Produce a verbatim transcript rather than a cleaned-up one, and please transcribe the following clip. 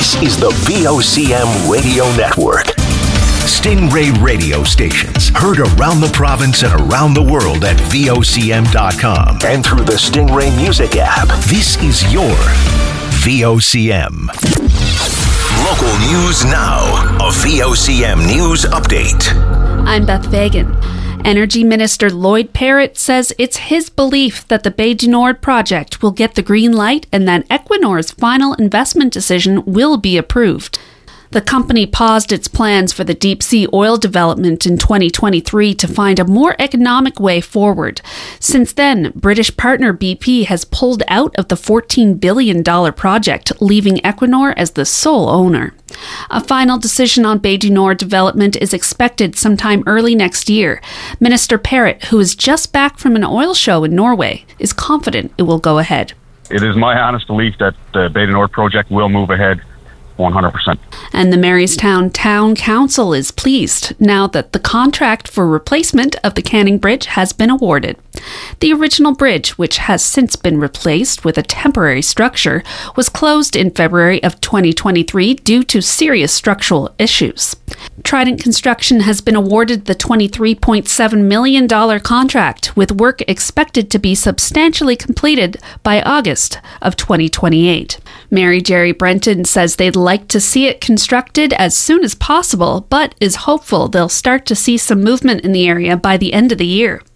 This is the V O C M Radio Network. Stingray radio stations heard around the province and around the world at V O C M dot com and through the Stingray Music app. This is your V O C M. Local news now. A V O C M News Update. I'm Beth Fagan. Energy Minister Lloyd Parrott says it's his belief that the Bay du Nord project will get the green light and that Equinor's final investment decision will be approved. The company paused its plans for the deep-sea oil development in twenty twenty-three to find a more economic way forward. Since then, British partner B P has pulled out of the fourteen billion dollars project, leaving Equinor as the sole owner. A final decision on Bay du Nord development is expected sometime early next year. Minister Parrott, who is just back from an oil show in Norway, is confident it will go ahead. It is my honest belief that the Bay du Nord project will move ahead one hundred percent. And the Marystown Town Council is pleased now that the contract for replacement of the Canning Bridge has been awarded. The original bridge, which has since been replaced with a temporary structure, was closed in February of twenty twenty-three due to serious structural issues. Trident Construction has been awarded the twenty-three point seven million dollars contract, with work expected to be substantially completed by August of twenty twenty-eight. Mary Jerry Brenton says they'd like to see it constructed as soon as possible, but is hopeful they'll start to see some movement in the area by the end of the year.